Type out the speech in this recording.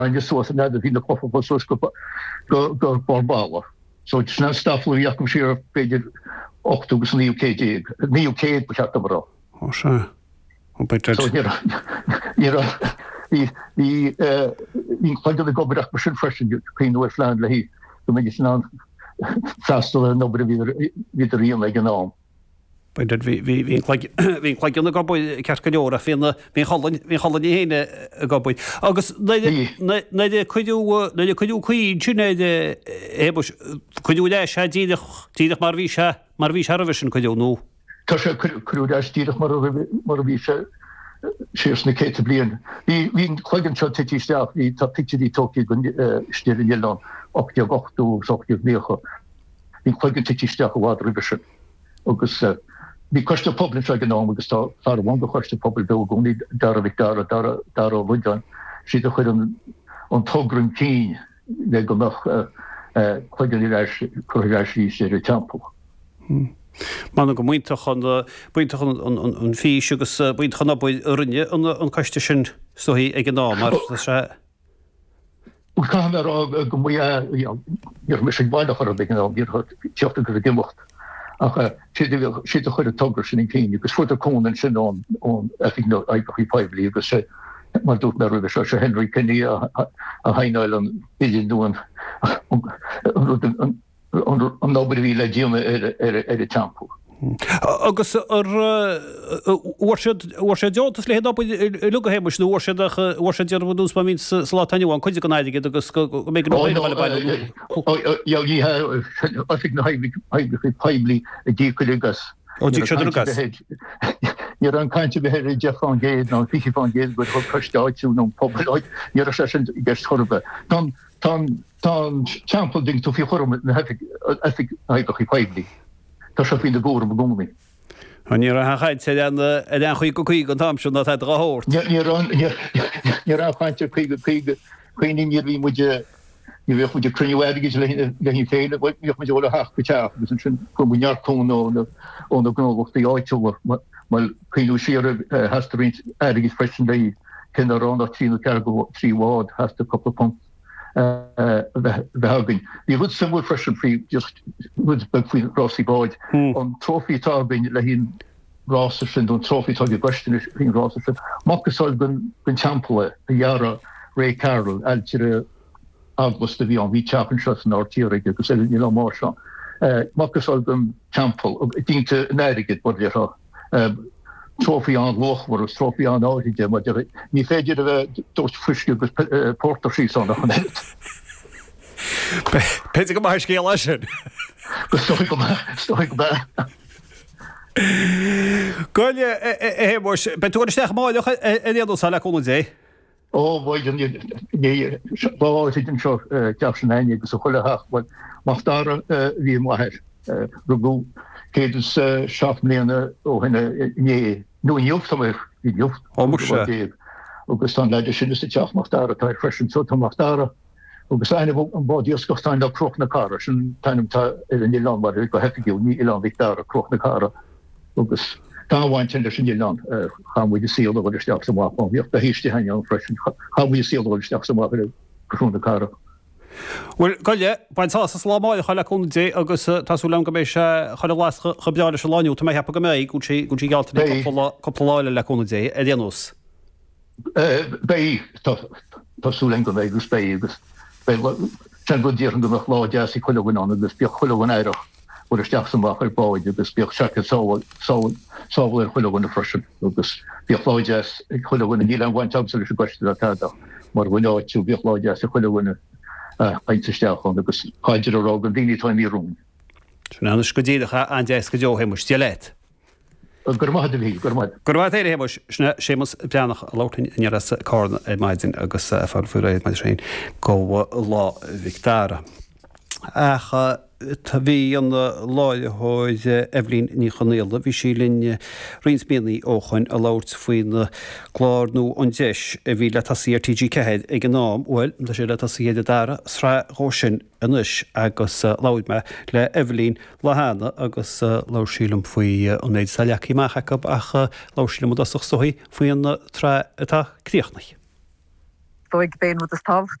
just so net in the coffee was go Borbala. So it's not stuff like Jacob Shearer paid October New KG, New K, which had the bro. Oh, sure. So, the quite of the government machine fresh in Queen West Land, he, the medicine faster than nobody with the real like an arm. But that we quite on the goboy Cascadeora, we Holland in a goboy. August, neither could you queen, could you dash had Tidach Marvisha Revision could you know? Tasha could dash Tidach Marvisha. She's the Kate Blian. We quite in Titi staff, we took picture the Tokyo still in Yellow, Octave Octo, Octave Neho. We quite in Titi staff of water revision. August, because the public like an arm with the star, one because the public bill only Dara Woodon. She's a on Togren Keen, they go noch quite in the temple. Man go muintach an fi agus buint chan boi rinne an caiiste sin so hí ag an ná mar se. We kan er go mis bailach ar be tíocht go gimocht. Ach si a chuir tugger sin céine, agus fu a conan sin an í peibli agus sé mar dút na ru se Henry Kenny a hainail an billion doan an nobody vi legion the temple. Agus war sé jotas le op lu hemus war sé derús ma min slátainine an chuide gan aidige agus mé peibli a dígus. You're on kind of a Jeff on Gate, no Fishy on Gate, but pushed out to no public. You're a session gets horrible. Tan champion ding to fi chorm I think peibli. Tá se fin de go begumi. An a chaid sé an chuig go chuig an tamsin dat het gehort. Ni a chaint chuoine vi mu vi chu cruigeis le hin féile, mi me jo ha beteach sin gojar kon on de gnocht die áitower mal chuú sire hasterin agis freschen dé ken an tí cargo 3 wad has a couple pump. Hagen. Die would some fresh free just would Rossi Boyd on trophy tarbin le hin Rossend on trophy tag question Rossend. Mokkasol bin chample a Yara Ray Carroll Algere August de Vion vi championship in Artillery because mar. Mokkasol bin chample dinte neiget wat trophy an loch war trophy an áide mar ní féidir dós friske agus porter sí an net. Pe go mar ske lei sin. Stoi go. Goile beúisteach máileach éidir sal leúna dé. Ó bhid seo cean aine agus chuileach mátara bhí maithir rugú céidir seach mléana ó hinna né nu jocht i jocht agus an leidir sin teach machtara tá freschen so machtara agus eine an bod gostein a kroch na kar sin tanim in Iland war go heffiú ní Iland Victor kroch na kar agus táhaint sin Iland ha we seal wat steach sem wa de hechte han freschen ha we seal wat steach sem kroch na kar. Well goile baintá slámáil chaile chun dé agus tasú le go mééis chaile las chobeáile se láú tá mé hepa go méid gútí galta coppláile leúna dé a déanús. Bei tású le go méid gus bé agus go ddíar an gomach lá deas i chuilehain an agus beag chuilehain éireach bud isteach sem bach ar báid agus beag secha sáil ar chuilehain na freisin agus beag láideas chuilehain ní an bhaint amsú se goiste a tada mar bhaineáidú beag láideas a chuilehaine einsteach an agus haidir arágan daoine táim í rún. An go ddíidecha an deas go deo héimus tí leit. Gurmaid bhí gurmaid. Gurmaid éidir héimus sna sémas beannach látain in ras cána maidin agus far furéid mai sin go lá Victara. Acha tá bhí an láideóid Evelyn ní chonéalda bhí sí linne rinsmíanaí óchain a láirt faoin chlárnú an deis a bhí le tasí TG cehéid ag an nám bhfuil tá sé le tasí a dara srá rósin inis agus láid me le Evelyn lehanana agus láirsílam faoi an méid sa leachaí maichacha acha láirsílam dasach soí faoin tre atá críochnach. dóig féin rud is táhacht